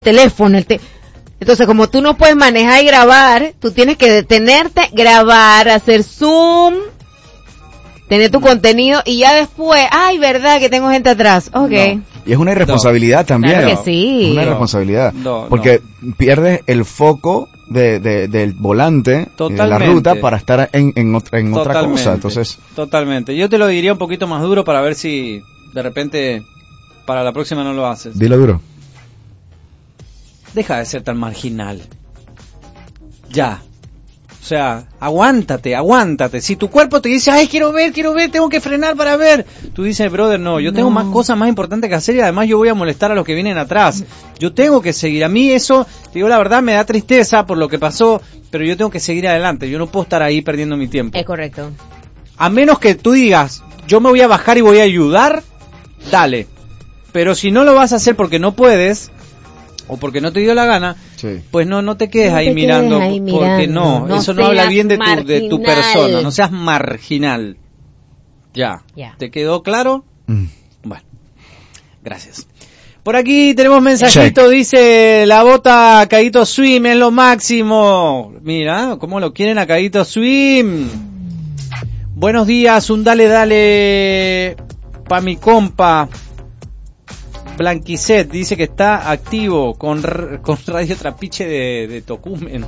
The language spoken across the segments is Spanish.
teléfono. Entonces, como tú no puedes manejar y grabar, tú tienes que detenerte, grabar, hacer zoom, tener tu contenido y ya después, ay, verdad que tengo gente atrás. Okay. No. Y es una irresponsabilidad también. Claro que sí. Es una irresponsabilidad. Porque pierdes el foco del volante, de la ruta, para estar en otra cosa. Entonces, totalmente. Yo te lo diría un poquito más duro para ver si de repente para la próxima no lo haces. Dilo duro. Deja de ser tan marginal. Ya. O sea, aguántate. Si tu cuerpo te dice, ay, quiero ver, tengo que frenar para ver. Tú dices, brother, no, yo tengo más cosas más importantes que hacer y además yo voy a molestar a los que vienen atrás. Yo tengo que seguir. A mí eso, te digo la verdad, me da tristeza por lo que pasó, pero yo tengo que seguir adelante. Yo no puedo estar ahí perdiendo mi tiempo. Es correcto. A menos que tú digas, yo me voy a bajar y voy a ayudar, dale. Pero si no lo vas a hacer porque no puedes, o porque no te dio la gana, sí, pues no te quedes ahí mirando, porque eso no habla bien de tu persona, no seas marginal. Ya. ¿Te quedó claro? Bueno, gracias. Por aquí tenemos mensajito, dice la bota Caíto Swim es lo máximo. Mira, cómo lo quieren a Caíto Swim. Buenos días, un dale pa' mi compa. Blanquiset dice que está activo con Radio Trapiche de Tocumen.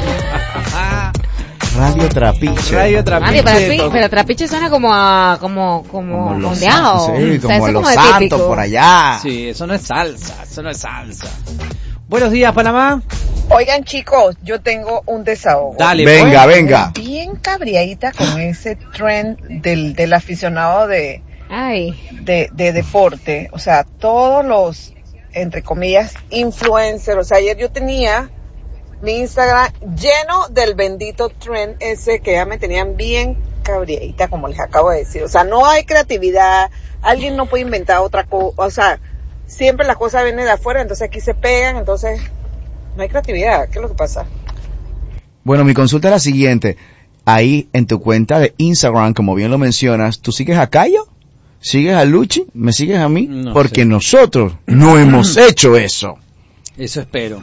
Radio Trapiche. Pero Trapiche suena como ondeado. Sí, como Los Santos por allá. Sí, eso no es salsa. Buenos días, Panamá. Oigan, chicos, yo tengo un desahogo. Dale, venga. Bien cabriadita con ese trend del aficionado de deporte, o sea, todos los, entre comillas, influencers. O sea, ayer yo tenía mi Instagram lleno del bendito trend ese que ya me tenían bien cabriadita, como les acabo de decir. O sea, no hay creatividad, alguien no puede inventar otra cosa, o sea, siempre las cosas vienen de afuera, entonces aquí se pegan, entonces no hay creatividad. ¿Qué es lo que pasa? Bueno, mi consulta es la siguiente. Ahí en tu cuenta de Instagram, como bien lo mencionas, ¿tú sigues a Cayo? ¿Sigues a Luchi? ¿Me sigues a mí? No, porque nosotros no hemos hecho eso. Eso espero,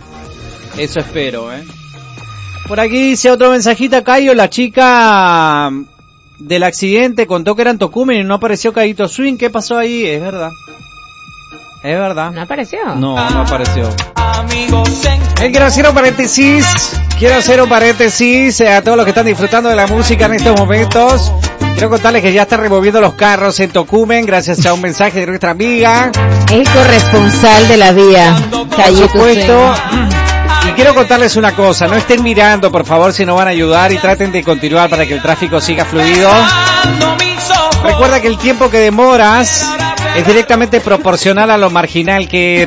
Por aquí dice otro mensajito, Cayo, la chica del accidente contó que era en Tocumen y no apareció Caíto Swing. ¿Qué pasó ahí? Es verdad. ¿No apareció? No apareció. Quiero hacer un paréntesis a todos los que están disfrutando de la música en estos momentos. Quiero contarles que ya están removiendo los carros en Tocumen gracias a un mensaje de nuestra amiga. El corresponsal de la vía. Por supuesto. Y quiero contarles una cosa, no estén mirando, por favor, si no van a ayudar y traten de continuar para que el tráfico siga fluido. Recuerda que el tiempo que demoras es directamente proporcional a lo marginal que eres.